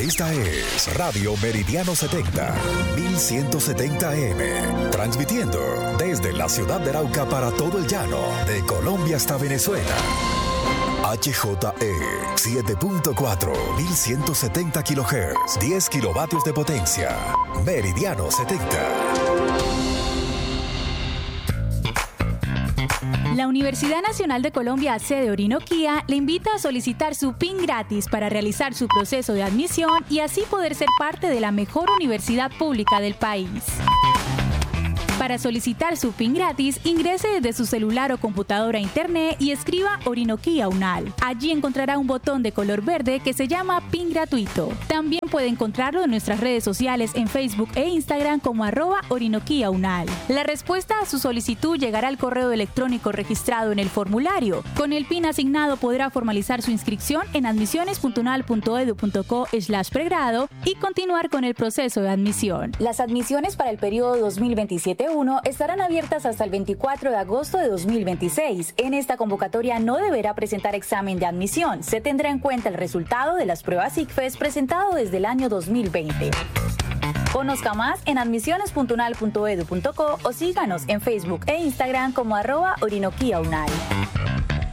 Esta es Radio Meridiano 70, 1170 AM, transmitiendo desde la ciudad de Arauca para todo el llano, de Colombia hasta Venezuela. HJE 7.4, 1170 kHz, 10 kilovatios de potencia. Meridiano 70. La Universidad Nacional de Colombia, sede Orinoquía, le invita a solicitar su PIN gratis para realizar su proceso de admisión y así poder ser parte de la mejor universidad pública del país. Para solicitar su PIN gratis, ingrese desde su celular o computadora a internet y escriba Orinoquía UNAL. Allí encontrará un botón de color verde que se llama PIN gratuito. También puede encontrarlo en nuestras redes sociales en Facebook e Instagram como @Orinoquía UNAL. La respuesta a su solicitud llegará al correo electrónico registrado en el formulario. Con el PIN asignado podrá formalizar su inscripción en admisiones.unal.edu.co/pregrado y continuar con el proceso de admisión. Las admisiones para el periodo 2027 estarán abiertas hasta el 24 de agosto de 2026. En esta convocatoria no deberá presentar examen de admisión. Se tendrá en cuenta el resultado de las pruebas ICFES presentado desde el año 2020. Conozca más en admisiones.unal.edu.co o síganos en Facebook e Instagram como @Orinoquía UNAL.